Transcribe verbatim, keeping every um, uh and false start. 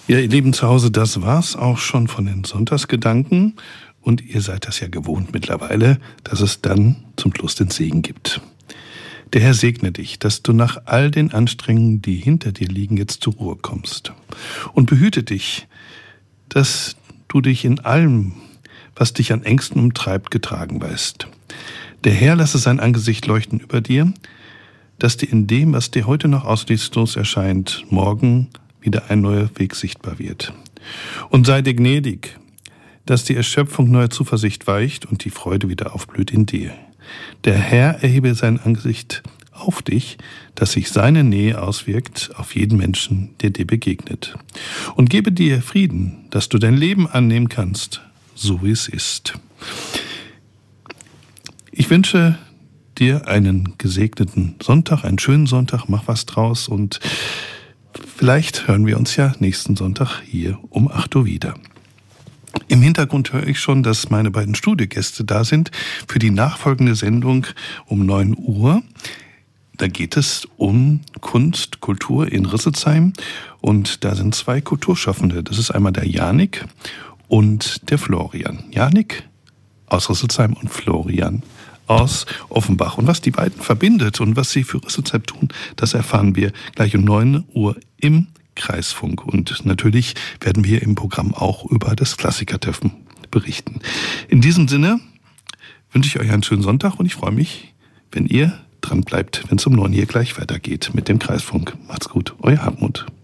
Ja, ihr Lieben zu Hause, das war's auch schon von den Sonntagsgedanken. Und ihr seid das ja gewohnt mittlerweile, dass es dann zum Schluss den Segen gibt. Der Herr segne dich, dass du nach all den Anstrengungen, die hinter dir liegen, jetzt zur Ruhe kommst. Und behüte dich, dass du dich in allem, was dich an Ängsten umtreibt, getragen weißt. Der Herr lasse sein Angesicht leuchten über dir, dass dir in dem, was dir heute noch aussichtslos erscheint, morgen wieder ein neuer Weg sichtbar wird. Und sei dir gnädig, dass die Erschöpfung neuer Zuversicht weicht und die Freude wieder aufblüht in dir. Der Herr erhebe sein Angesicht auf dich, dass sich seine Nähe auswirkt auf jeden Menschen, der dir begegnet. Und gebe dir Frieden, dass du dein Leben annehmen kannst, so wie es ist. Ich wünsche dir einen gesegneten Sonntag, einen schönen Sonntag, mach was draus und vielleicht hören wir uns ja nächsten Sonntag hier um acht Uhr wieder. Im Hintergrund höre ich schon, dass meine beiden Studiogäste da sind für die nachfolgende Sendung um neun Uhr. Da geht es um Kunst, Kultur in Rüsselsheim und da sind zwei Kulturschaffende. Das ist einmal der Janik und der Florian. Janik aus Rüsselsheim und Florian aus Offenbach. Und was die beiden verbindet und was sie für Rüsselsheim tun, das erfahren wir gleich um neun Uhr im Kreisfunk. Und natürlich werden wir im Programm auch über das Klassikertreffen berichten. In diesem Sinne wünsche ich euch einen schönen Sonntag und ich freue mich, wenn ihr dran bleibt, wenn es um neun hier gleich weitergeht mit dem Kreisfunk. Macht's gut, euer Hartmut.